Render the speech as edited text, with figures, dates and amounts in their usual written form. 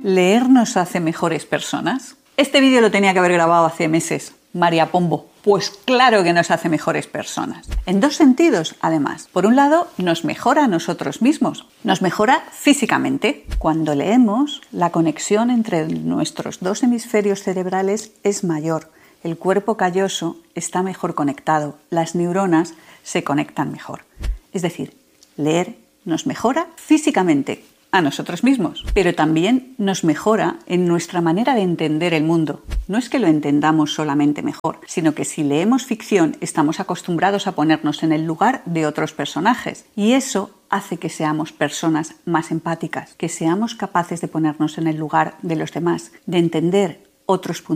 ¿Leer nos hace mejores personas? Este vídeo lo tenía que haber grabado hace meses. María Pombo. Pues claro que nos hace mejores personas. En dos sentidos, además. Por un lado, nos mejora a nosotros mismos. Nos mejora físicamente. Cuando leemos, la conexión entre nuestros dos hemisferios cerebrales es mayor. El cuerpo calloso está mejor conectado. Las neuronas se conectan mejor. Es decir, leer nos mejora físicamente a nosotros mismos, pero también nos mejora en nuestra manera de entender el mundo. No es que lo entendamos solamente mejor, sino que si leemos ficción estamos acostumbrados a ponernos en el lugar de otros personajes y eso hace que seamos personas más empáticas, que seamos capaces de ponernos en el lugar de los demás, de entender otros puntos